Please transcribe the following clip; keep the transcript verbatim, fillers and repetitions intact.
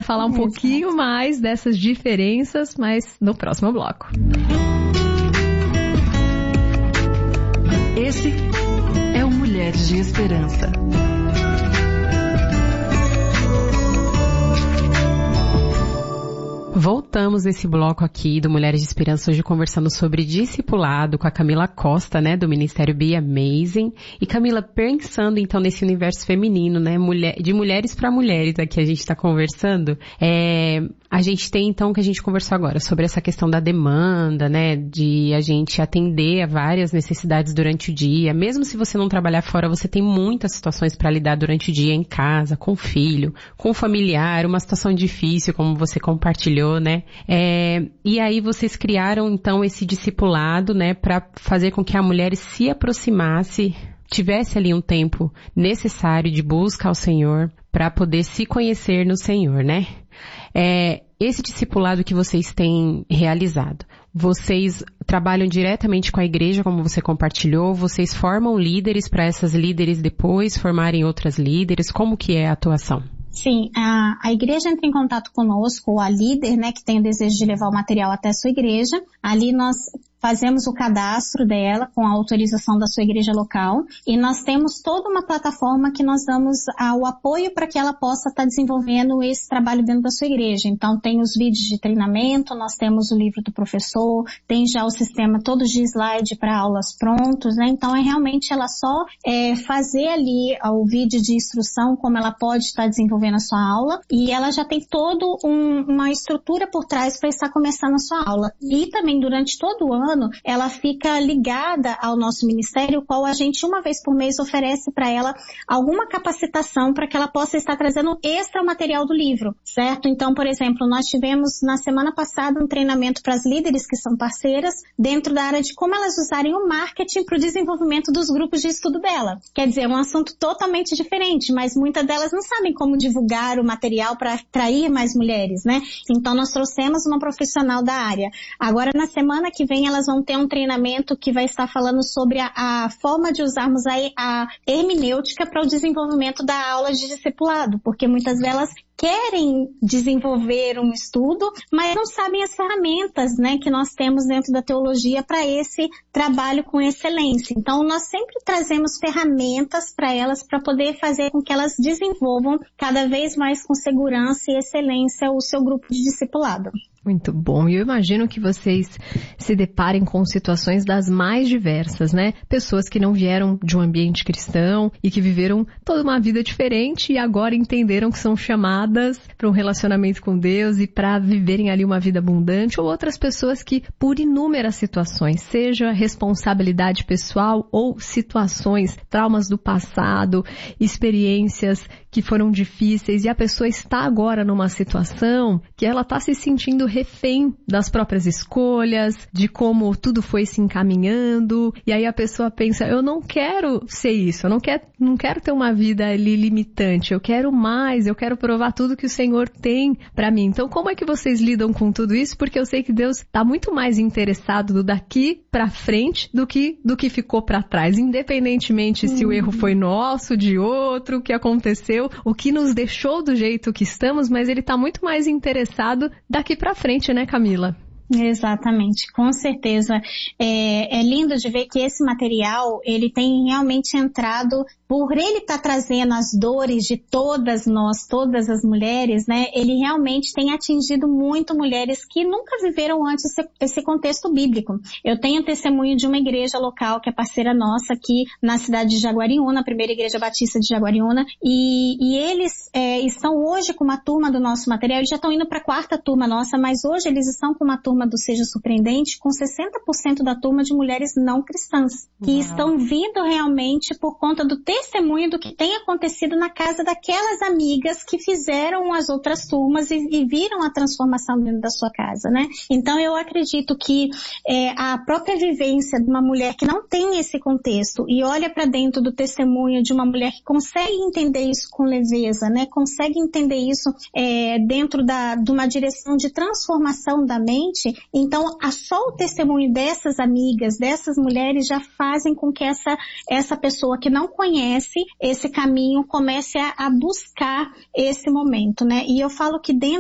falar um Exato. pouquinho mais dessas diferenças, mas no próximo bloco. Esse é o Mulheres de Esperança. Voltamos nesse bloco aqui do Mulheres de Esperança, hoje conversando sobre discipulado com a Camila Costa, né, do Ministério Be Amazing. E Camila, pensando então nesse universo feminino, né, mulher, de mulheres para mulheres aqui a gente está conversando, é, a gente tem então o que a gente conversou agora, sobre essa questão da demanda, né, de a gente atender a várias necessidades durante o dia. Mesmo se você não trabalhar fora, você tem muitas situações para lidar durante o dia em casa, com o filho, com o familiar, uma situação difícil, como você compartilhou, né? É, e aí vocês criaram então esse discipulado, né, para fazer com que a mulher se aproximasse, tivesse ali um tempo necessário de busca ao Senhor para poder se conhecer no Senhor, né? É, esse discipulado que vocês têm realizado, vocês trabalham diretamente com a igreja, como você compartilhou, vocês formam líderes para essas líderes depois formarem outras líderes, como que é a atuação? Sim, a, a igreja entra em contato conosco, ou a líder, né, que tem o desejo de levar o material até a sua igreja. Ali nós fazemos o cadastro dela com a autorização da sua igreja local e nós temos toda uma plataforma que nós damos ah, o apoio para que ela possa estar desenvolvendo esse trabalho dentro da sua igreja. Então tem os vídeos de treinamento, nós temos o livro do professor, tem já o sistema todo de slide para aulas prontos, né? Então é realmente ela só é, fazer ali o vídeo de instrução, como ela pode estar desenvolvendo a sua aula, e ela já tem toda um, uma estrutura por trás para estar começando a sua aula. E também durante todo o ano ela fica ligada ao nosso ministério, o qual a gente uma vez por mês oferece para ela alguma capacitação para que ela possa estar trazendo extra material do livro, certo? Então, por exemplo, nós tivemos na semana passada um treinamento para as líderes que são parceiras dentro da área de como elas usarem o marketing para o desenvolvimento dos grupos de estudo dela. Quer dizer, é um assunto totalmente diferente, mas muitas delas não sabem como divulgar o material para atrair mais mulheres, né? Então, nós trouxemos uma profissional da área. Agora, na semana que vem, elas vão ter um treinamento que vai estar falando sobre a, a forma de usarmos a, a hermenêutica para o desenvolvimento da aula de discipulado, porque muitas delas querem desenvolver um estudo, mas não sabem as ferramentas, né, que nós temos dentro da teologia para esse trabalho com excelência. Então, nós sempre trazemos ferramentas para elas, para poder fazer com que elas desenvolvam cada vez mais com segurança e excelência o seu grupo de discipulado. Muito bom. E eu imagino que vocês se deparem com situações das mais diversas, né? Pessoas que não vieram de um ambiente cristão e que viveram toda uma vida diferente e agora entenderam que são chamadas para um relacionamento com Deus e para viverem ali uma vida abundante, ou outras pessoas que, por inúmeras situações, seja responsabilidade pessoal ou situações, traumas do passado, experiências que foram difíceis, e a pessoa está agora numa situação que ela está se sentindo refém das próprias escolhas, de como tudo foi se encaminhando, e aí a pessoa pensa, eu não quero ser isso, eu não quero, não quero ter uma vida ali limitante, eu quero mais, eu quero provar tudo que o Senhor tem para mim. Então, como é que vocês lidam com tudo isso? Porque eu sei que Deus está muito mais interessado do daqui para frente do que do que ficou para trás, independentemente se o erro foi nosso, de outro, o que aconteceu, o que nos deixou do jeito que estamos, mas ele está muito mais interessado daqui para frente, né, Camila? Exatamente, com certeza. É, é lindo de ver que esse material, ele tem realmente entrado, por ele estar tá trazendo as dores de todas nós, todas as mulheres, né? Ele realmente tem atingido muito mulheres que nunca viveram antes esse, esse contexto bíblico. Eu tenho testemunho de uma igreja local que é parceira nossa aqui na cidade de Jaguariúna, a primeira igreja batista de Jaguariúna, e, e eles é, estão hoje com uma turma do nosso material, eles já estão indo para a quarta turma nossa, mas hoje eles estão com uma turma do Seja Surpreendente, com sessenta por cento da turma de mulheres não cristãs, que Uau. Estão vindo realmente por conta do testemunho do que tem acontecido na casa daquelas amigas que fizeram as outras turmas e, e viram a transformação dentro da sua casa, né? Então eu acredito que é, a própria vivência de uma mulher que não tem esse contexto e olha para dentro do testemunho de uma mulher que consegue entender isso com leveza, né? Consegue entender isso é, dentro da, de uma direção de transformação da mente. Então, a só o testemunho dessas amigas, dessas mulheres, já fazem com que essa, essa pessoa que não conhece esse caminho comece a, a buscar esse momento, né? E eu falo que dentro